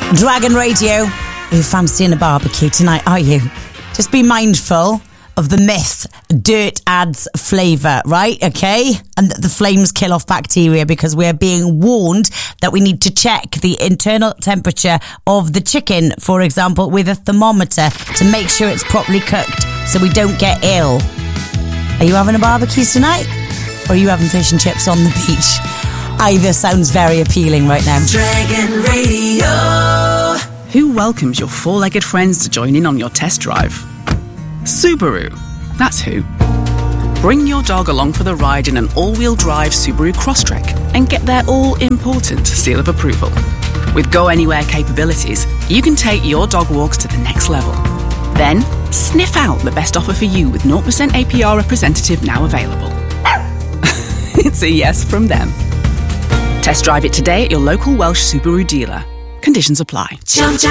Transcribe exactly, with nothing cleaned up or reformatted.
Dragon Radio. Are you fancying a barbecue tonight, are you? Just be mindful of the myth dirt adds flavour, right? Okay? And that the flames kill off bacteria, because we're being warned that we need to check the internal temperature of the chicken, for example, with a thermometer to make sure it's properly cooked so we don't get ill. Are you having a barbecue tonight? Or are you having fish and chips on the beach? Either sounds very appealing right now. Dragon Radio. Who welcomes your four-legged friends to join in on your test drive? Subaru. That's who. Bring your dog along for the ride in an all-wheel drive Subaru Crosstrek and get their all-important seal of approval. With Go Anywhere capabilities, you can take your dog walks to the next level. Then, sniff out the best offer for you with zero percent A P R representative now available. It's a yes from them. Test drive it today at your local Welsh Subaru dealer. Conditions apply.